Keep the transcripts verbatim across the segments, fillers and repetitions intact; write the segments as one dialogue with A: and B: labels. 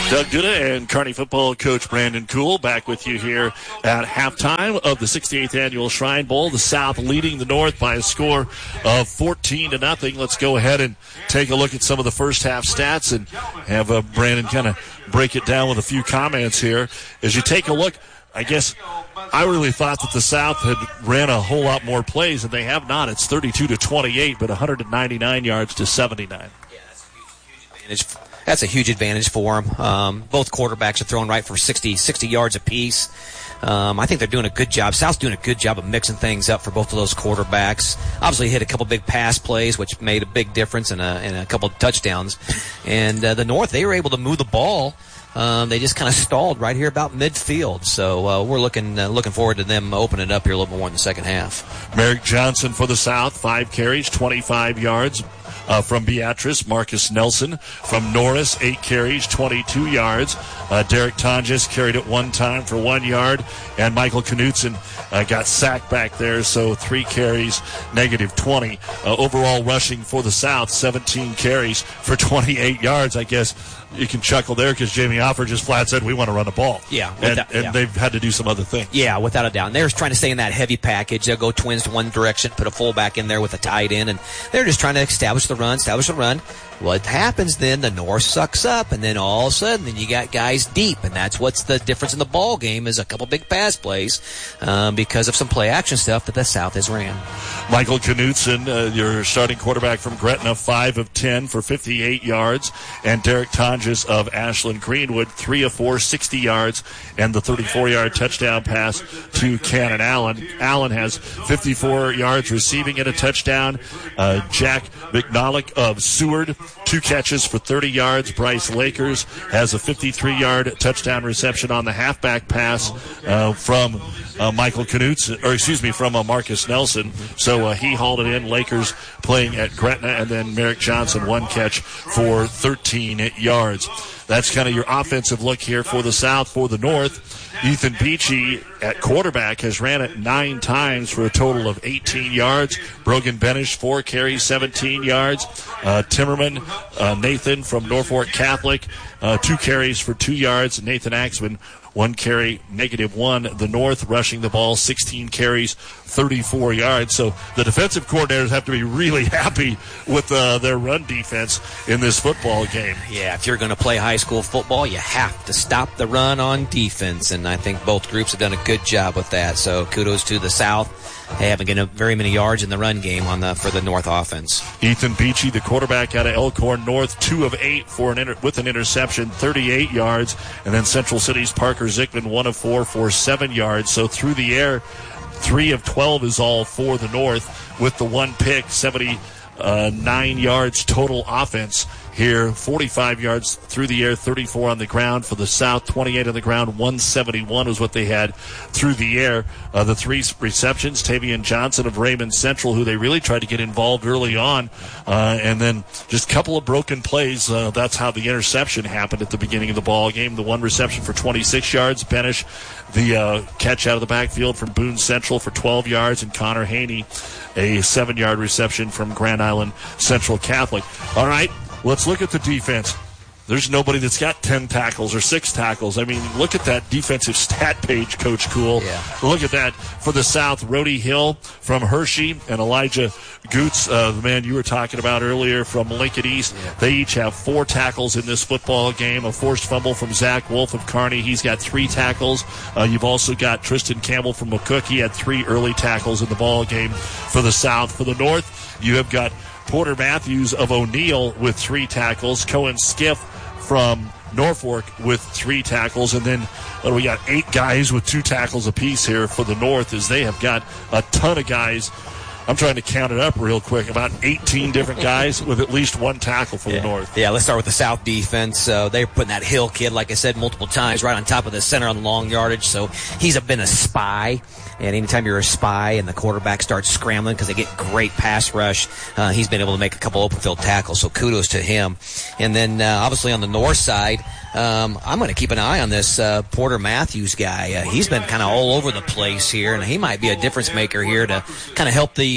A: Doug Duda and Kearney football coach Brandon Kuhl back with you here at halftime of the sixty-eighth Annual Shrine Bowl. The South leading the North by a score of fourteen to nothing. Let's go ahead and take a look at some of the first half stats and have uh, Brandon kind of break it down with a few comments here. As you take a look, I guess I really thought that the South had ran a whole lot more plays, and they have not. It's thirty-two to twenty-eight, but one hundred ninety-nine yards to seventy-nine.
B: Yeah, that's a huge, huge advantage. That's a huge advantage for them. Um, both quarterbacks are throwing right for sixty, sixty yards apiece. Um, I think they're doing a good job. South's doing a good job of mixing things up for both of those quarterbacks. Obviously hit a couple big pass plays, which made a big difference in a, in a couple of touchdowns. And uh, the North, they were able to move the ball. Um, they just kind of stalled right here about midfield. So uh, we're looking uh, looking forward to them opening it up here a little bit more in the second half.
A: Merrick Johnson for the South, five carries, twenty-five yards. Uh, from Beatrice, Marcus Nelson. From Norris, eight carries, twenty-two yards. Uh, Derek Tonjes carried it one time for one yard. And Michael Knutson uh, got sacked back there, so three carries, negative twenty. Uh, overall rushing for the South, seventeen carries for twenty-eight yards. I guess you can chuckle there because Jamie Offer just flat said, we want to run the ball.
B: Yeah.
A: And,
B: that,
A: and
B: yeah.
A: they've had to do some other things.
B: Yeah, without a doubt. And they're trying to stay in that heavy package. They'll go twins to one direction, put a fullback in there with a tight end, and they're just trying to establish the run, establish the run. What happens then, the North sucks up, and then all of a sudden, then you got guys deep, and that's what's the difference in the ball game is a couple big pass plays um, because of some play action stuff that the South has ran.
A: Michael Knutson, uh, your starting quarterback from Gretna, five of ten for fifty-eight yards, and Derek Tonjes of Ashland Greenwood, three of four, sixty yards, and the thirty-four-yard touchdown pass to Cannon Allen. Allen has fifty-four yards receiving and a touchdown. Uh, Jack McNollick of Seward, two catches for thirty yards. Bryce Lakers has a fifty-three-yard touchdown reception on the halfback pass uh, from uh, Michael Knutson, or excuse me, from uh, Marcus Nelson. So uh, he hauled it in. Lakers playing at Gretna, and then Merrick Johnson, one catch for thirteen yards. That's kind of your offensive look here for the South. For the North, Ethan Beachy at quarterback has ran it nine times for a total of eighteen yards. Brogan Benish, four carries, seventeen yards. Uh, Timmerman, uh, Nathan from Norfolk Catholic, uh, two carries for two yards. Nathan Axman, one carry, negative one. The North rushing the ball, sixteen carries, thirty-four yards. So the defensive coordinators have to be really happy with uh, their run defense in this football game.
B: Yeah, if you're going to play high school football, you have to stop the run on defense, and I think both groups have done a good job with that. So kudos to the South. They haven't gotten very many yards in the run game on the for the North offense.
A: Ethan Beachy, the quarterback out of Elkhorn North, two of eight for an inter- with an interception, thirty-eight yards. And then Central City's Parker Zickman, one of four for seven yards. So through the air, three of twelve is all for the North with the one pick, seventy-nine yards total offense here. forty-five yards through the air, thirty-four on the ground for the South, twenty-eight on the ground, one seventy-one was what they had through the air. Uh, the three receptions, Tavian Johnson of Raymond Central, who they really tried to get involved early on, uh, and then just a couple of broken plays. Uh, that's how the interception happened at the beginning of the ball game. The one reception for twenty-six yards, Benish, the uh, catch out of the backfield from Boone Central for twelve yards, and Connor Haney, a seven-yard reception from Grand Island Central Catholic. All right. Let's look at the defense. There's nobody that's got ten tackles or six tackles. I mean, look at that defensive stat page, Coach Kuhl.
B: Yeah.
A: Look at that. For the South, Rhodey Hill from Hershey and Elijah Goots, uh, the man you were talking about earlier from Lincoln East. Yeah. They each have four tackles in this football game. A forced fumble from Zach Wolf of Kearney. He's got three tackles. Uh, you've also got Tristan Campbell from McCook. He had three early tackles in the ball game for the South. For the North, you have got Porter Matthews of O'Neill with three tackles. Cohen Skiff from Norfolk with three tackles. And then uh, we got eight guys with two tackles apiece here for the North, as they have got a ton of guys. I'm trying to count it up real quick. About eighteen different guys with at least one tackle for
B: yeah.
A: the North.
B: Yeah, let's start with the South defense. Uh, they're putting that Hill kid, like I said multiple times, right on top of the center on the long yardage. So he's a, been a spy. And anytime you're a spy and the quarterback starts scrambling because they get great pass rush, uh, he's been able to make a couple open field tackles. So kudos to him. And then uh, obviously on the north side, um, I'm going to keep an eye on this uh, Porter Matthews guy. Uh, he's been kind of all over the place here, and he might be a difference maker here to kind of help the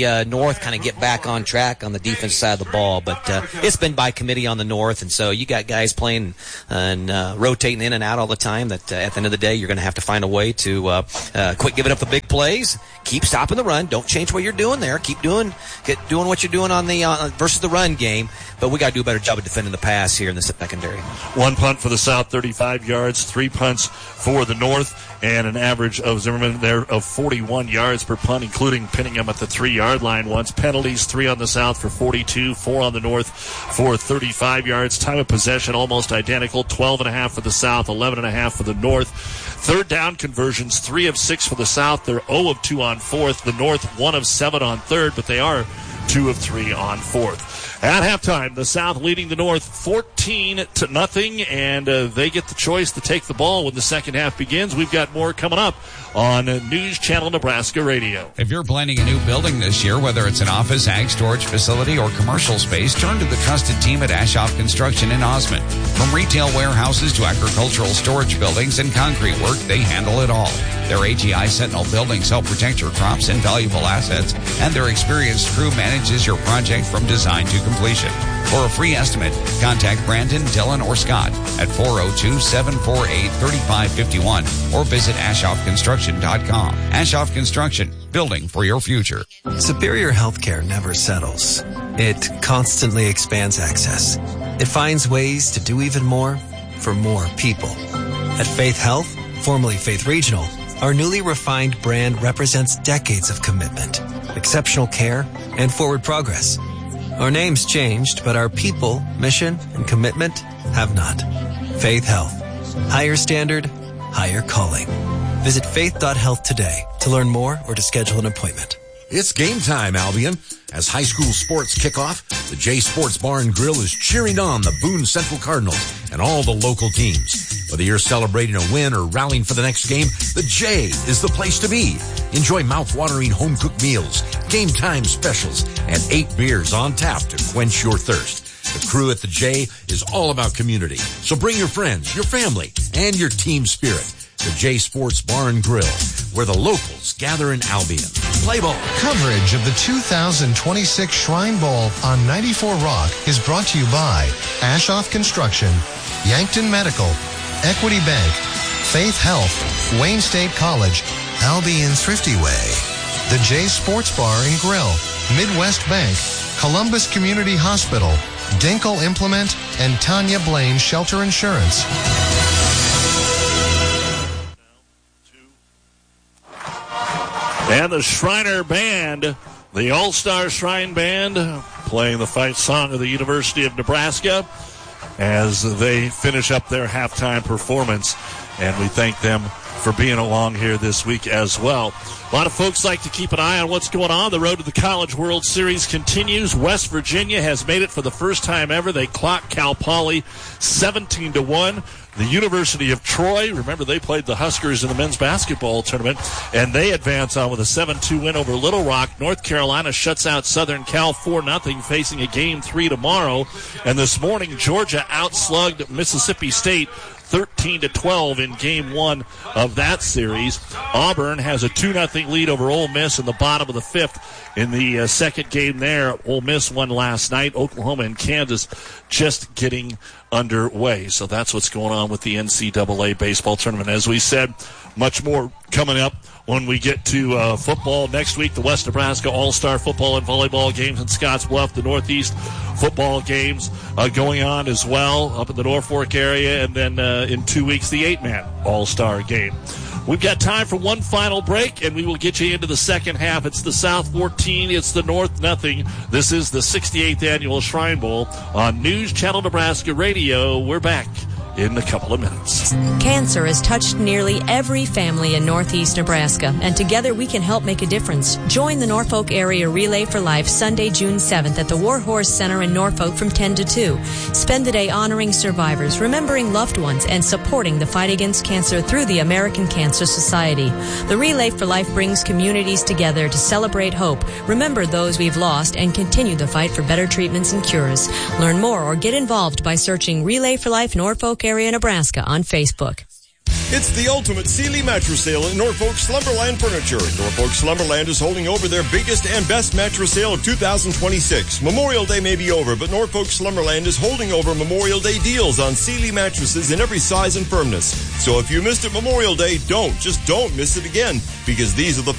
B: the uh, North kind of get back on track on the defense side of the ball. But uh, it's been by committee on the North, and so you got guys playing and uh, rotating in and out all the time that uh, at the end of the day, you're going to have to find a way to uh, uh, quit giving up the big plays, keep stopping the run, don't change what you're doing there, keep doing get doing what you're doing on the uh, versus the run game. But we got to do a better job of defending the pass here in the secondary.
A: One punt for the South, thirty-five yards, three punts for the North, and an average of Zimmerman there of forty-one yards per punt, including pinning him at the three-yard line once. Penalties, three on the South for forty-two, four on the North for thirty-five yards. Time of possession almost identical, twelve and a half for the South, eleven and a half for the North. Third down conversions, three of six for the South. They're zero of two on fourth. The North, one of seven on third, but they are two of three on fourth. At halftime, the South leading the North fourteen to nothing, and uh, they get the choice to take the ball when the second half begins. We've got more coming up on uh, News Channel Nebraska Radio.
C: If you're planning a new building this year, whether it's an office, ag storage facility, or commercial space, turn to the trusted team at Ashoff Construction in Osmond. From retail warehouses to agricultural storage buildings and concrete work, they handle it all. Their A G I Sentinel buildings help protect your crops and valuable assets, and their experienced crew manages your project from design to completion. For a free estimate, contact Brandon, Dylan, or Scott at four oh two, seven four eight, three five five one or visit ashoff construction dot com. Ashoff Construction, building for your future.
D: Superior Healthcare never settles. It constantly expands access. It finds ways to do even more for more people. At Faith Health, formerly Faith Regional, our newly refined brand represents decades of commitment, exceptional care, and forward progress. Our name's changed, but our people, mission, and commitment have not. Faith Health. Higher standard, higher calling. Visit faith dot health today to learn more or to schedule an appointment.
E: It's game time, Albion. As high school sports kick off, the J Sports Bar and Grill is cheering on the Boone Central Cardinals and all the local teams. Whether you're celebrating a win or rallying for the next game, the J is the place to be. Enjoy mouth-watering home-cooked meals, game-time specials, and eight beers on tap to quench your thirst. The crew at the J is all about community, so bring your friends, your family, and your team spirit. The J Sports Bar and Grill, where the locals gather in Albion. Play ball.
F: Coverage of the two thousand twenty-six Shrine Bowl on ninety-four Rock is brought to you by Ashoff Construction, Yankton Medical, Equity Bank, Faith Health, Wayne State College, Albion Thrifty Way, the J Sports Bar and Grill, Midwest Bank, Columbus Community Hospital, Dinkle Implement, and Tanya Blaine Shelter Insurance.
A: And the Shriner Band, the All-Star Shrine Band, playing the fight song of the University of Nebraska as they finish up their halftime performance. And we thank them for being along here this week as well. A lot of folks like to keep an eye on what's going on. The road to the College World Series continues. West Virginia has made it for the first time ever. They clocked Cal Poly seventeen to one. The University of Troy, remember they played the Huskers in the men's basketball tournament, and they advance on with a seven two win over Little Rock. North Carolina shuts out Southern Cal four nothing, facing a game three tomorrow. And this morning, Georgia outslugged Mississippi State thirteen to twelve in game one of that series. Auburn has a two nothing lead over Ole Miss in the bottom of the fifth in the uh, second game there. Ole Miss won last night. Oklahoma and Kansas just getting underway. So that's what's going on with the N C double A baseball tournament. As we said, much more coming up when we get to uh, football next week. The West Nebraska All-Star football and volleyball games in Scottsbluff. The Northeast football games uh, going on as well up in the Norfolk area. And then uh, in two weeks, the eight-man All-Star game. We've got time for one final break, and we will get you into the second half. It's the South fourteen. It's the North nothing. This is the sixty-eighth Annual Shrine Bowl on News Channel Nebraska Radio. We're back in a couple of minutes.
G: Cancer has touched nearly every family in Northeast Nebraska, and together we can help make a difference. Join the Norfolk Area Relay for Life Sunday, June seventh at the War Horse Center in Norfolk from ten to two. Spend the day honoring survivors, remembering loved ones, and supporting the fight against cancer through the American Cancer Society. The Relay for Life brings communities together to celebrate hope, remember those we've lost, and continue the fight for better treatments and cures. Learn more or get involved by searching Relay for Life Norfolk Area, Nebraska on Facebook.
H: It's the ultimate Sealy mattress sale at Norfolk Slumberland Furniture. Norfolk Slumberland is holding over their biggest and best mattress sale of two thousand twenty-six. Memorial Day may be over, but Norfolk Slumberland is holding over Memorial Day deals on Sealy mattresses in every size and firmness. So if you missed it Memorial Day, don't, just don't miss it again, because these are the